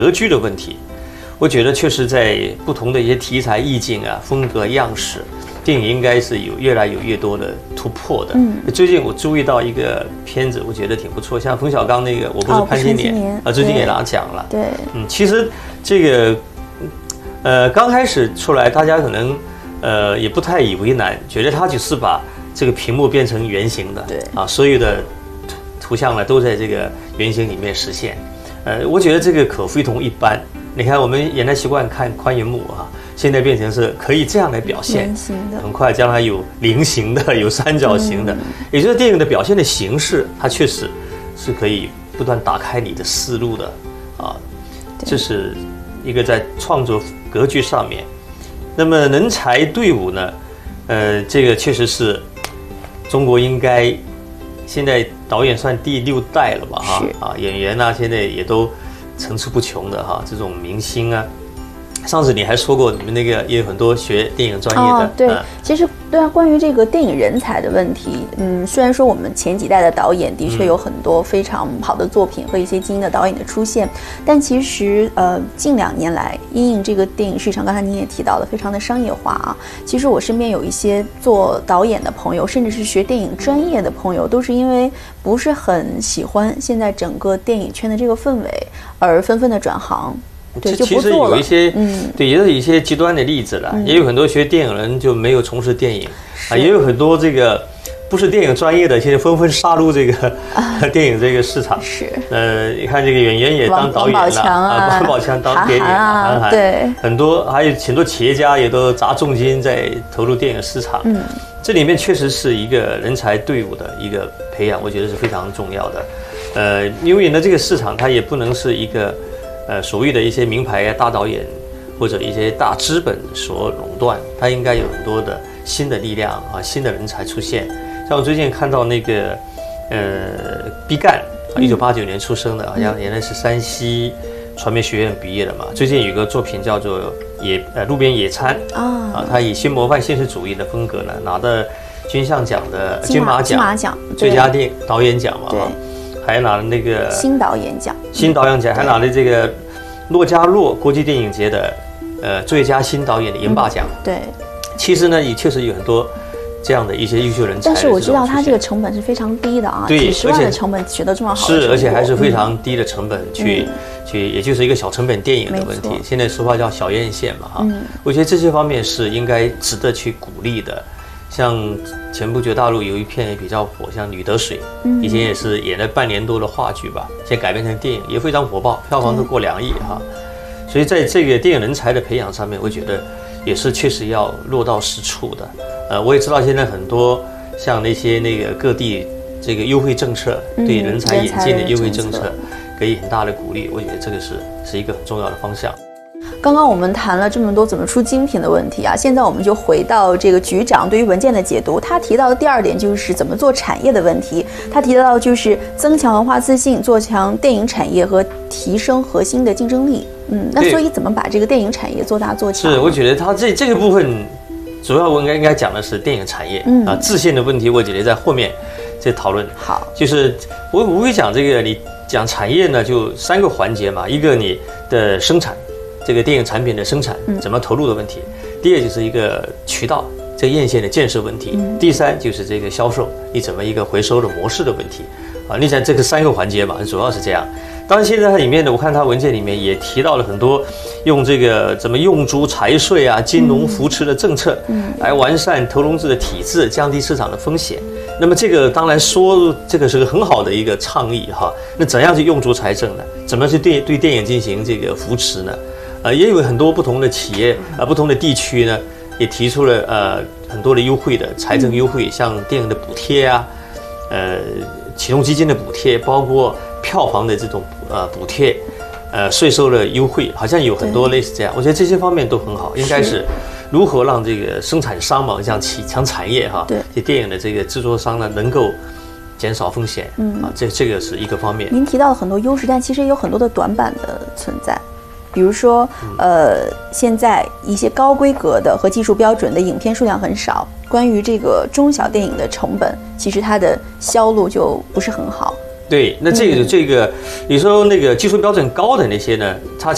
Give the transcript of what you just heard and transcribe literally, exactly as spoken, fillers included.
格局的问题，我觉得确实在不同的一些题材、意境啊、风格、样式，电影应该是有越来有越多的突破的。嗯，最近我注意到一个片子，我觉得挺不错，像冯小刚那个《我不是潘金莲》啊，最近也拿奖了。 对， 嗯，其实这个呃刚开始出来，大家可能呃也不太以为难，觉得他就是把这个屏幕变成圆形的， 对啊，所有的图图像呢都在这个圆形里面实现。呃，我觉得这个可非同一般。你看，我们原来习惯看宽银幕啊，现在变成是可以这样来表现， 圆形的， 很快将来有菱形的，有三角形的，嗯、也就是电影的表现的形式，它确实是可以不断打开你的思路的啊。这是一个在创作格局上面。那么人才队伍呢，呃，这个确实是中国应该。现在导演算第六代了吧？哈啊，演员啊，现在也都层出不穷的哈，这种明星啊。上次你还说过，你们那个也有很多学电影专业的。 哦、对，嗯、其实对啊，关于这个电影人才的问题，嗯，虽然说我们前几代的导演的确有很多非常好的作品和一些精英的导演的出现，但其实呃，近两年来，因应这个电影市场，刚才您也提到了，非常的商业化啊。其实我身边有一些做导演的朋友，甚至是学电影专业的朋友，都是因为不是很喜欢现在整个电影圈的这个氛围，而纷纷的转行。对， 其实有一些，嗯，对，也是一些极端的例子了。嗯、也有很多学电影人就没有从事电影，啊，也有很多这个不是电影专业的，现在纷纷杀入这个、啊、电影这个市场。是，呃，你看这个演员也当导演了，啊，王宝强当电影，韩寒，对，很多还有很多企业家也都砸重金在投入电影市场。嗯，这里面确实是一个人才队伍的一个培养，我觉得是非常重要的。呃，因为呢，这个市场它也不能是一个。呃，所谓的一些名牌大导演或者一些大资本所垄断，它应该有很多的新的力量啊，新的人才出现。像我最近看到那个，呃，毕赣，一九八九年出生的，好像原来是山西传媒学院毕业的嘛。最近有个作品叫做《野呃路边野餐》啊，他以新模范现实主义的风格呢，拿的金像奖的金马奖金马奖最佳电导演奖嘛。还拿了那个新导演奖， 新导演奖还拿了这个洛迦诺国际电影节的呃最佳新导演的银霸奖。 嗯、对， 其实呢也确实有很多这样的一些优秀人才。 但是我知道他这个成本是非常低的啊， 对， 几十万的成本取得这么好的是，而且还是非常低的成本去、嗯、去，也就是一个小成本电影的问题。现在俗话叫小院线嘛，哈、嗯，我觉得这些方面是应该值得去鼓励的。像前不久大陆有一片也比较火，像《女得水》，以前也是演了半年多的话剧吧，现在改编成电影也非常火爆，票房都过两亿哈。所以在这个电影人才的培养上面，我觉得也是确实要落到实处的。呃，我也知道现在很多像那些那个各地这个优惠政策，对人才引进的优惠政策给予很大的鼓励，我觉得这个是是一个很重要的方向。 刚刚我们谈了这么多怎么出精品的问题啊，现在我们就回到这个局长对于文件的解读。他提到的第二点就是怎么做产业的问题。他提到就是增强文化自信，做强电影产业和提升核心的竞争力。嗯，那所以怎么把这个电影产业做大做强？ 是，我觉得他这这个部分主要我应该应该讲的是电影产业、嗯、啊，自信的问题，我觉得在后面再讨论。 好， 就是我我会讲这个，你讲产业呢，就三个环节嘛，一个你的生产。这个电影产品的生产怎么投入的问题，嗯、第二就是一个渠道这个院线的建设问题，嗯、第三就是这个销售你怎么一个回收的模式的问题啊。你想这个三个环节嘛，主要是这样。当然现在它里面呢，我看它文件里面也提到了很多用这个怎么用足财税啊、金融扶持的政策，嗯，来完善投融资的体制，降低市场的风险。那么这个当然说这个是个很好的一个倡议哈。那怎样去用足财政呢？怎么去对对电影进行这个扶持呢？呃，也有很多不同的企业啊、呃，不同的地区呢，也提出了呃很多的优惠的财政优惠，像电影的补贴啊，呃，启动基金的补贴，包括票房的这种呃补贴，呃，税收的优惠，好像有很多类似这样。我觉得这些方面都很好，应该是如何让这个生产商嘛，像企强产业哈，对，这电影的这个制作商呢，能够减少风险，嗯啊，这这个是一个方面。 您提到了很多优势，但其实也有很多的短板的存在。比如说，呃，现在一些高规格的和技术标准的影片数量很少。关于这个中小电影的成本，其实它的销路就不是很好。 对，那这个、嗯、这个，你说那个技术标准高的那些呢，它